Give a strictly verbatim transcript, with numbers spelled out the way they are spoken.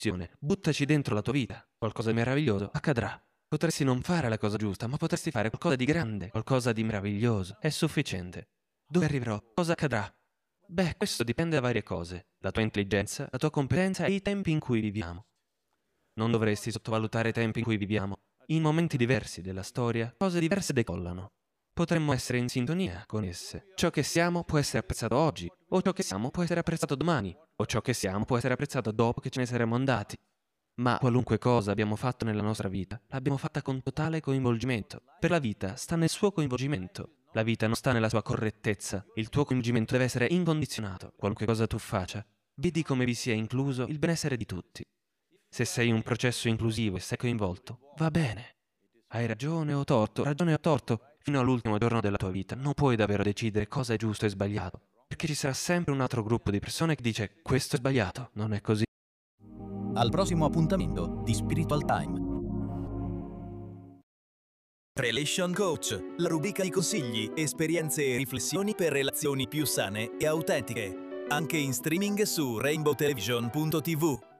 Buttaci dentro la tua vita. Qualcosa di meraviglioso accadrà. Potresti non fare la cosa giusta, ma potresti fare qualcosa di grande, qualcosa di meraviglioso. È sufficiente. Dove arriverò? Cosa accadrà? Beh, questo dipende da varie cose. La tua intelligenza, la tua competenza e i tempi in cui viviamo. Non dovresti sottovalutare i tempi in cui viviamo. In momenti diversi della storia, cose diverse decollano. Potremmo essere in sintonia con esse. Ciò che siamo può essere apprezzato oggi, o ciò che siamo può essere apprezzato domani, o ciò che siamo può essere apprezzato dopo che ce ne saremo andati. Ma qualunque cosa abbiamo fatto nella nostra vita, l'abbiamo fatta con totale coinvolgimento. Per la vita sta nel suo coinvolgimento. La vita non sta nella sua correttezza. Il tuo coinvolgimento deve essere incondizionato. Qualunque cosa tu faccia, vedi come vi sia incluso il benessere di tutti. Se sei un processo inclusivo e sei coinvolto, va bene. Hai ragione o torto, ragione o torto, fino all'ultimo giorno della tua vita non puoi davvero decidere cosa è giusto e sbagliato, perché ci sarà sempre un altro gruppo di persone che dice questo è sbagliato, non è così. Al prossimo appuntamento di Spiritual Time. Relation Coach, la rubrica di consigli, esperienze e riflessioni per relazioni più sane e autentiche. Anche in streaming su rainbow television punto tivù.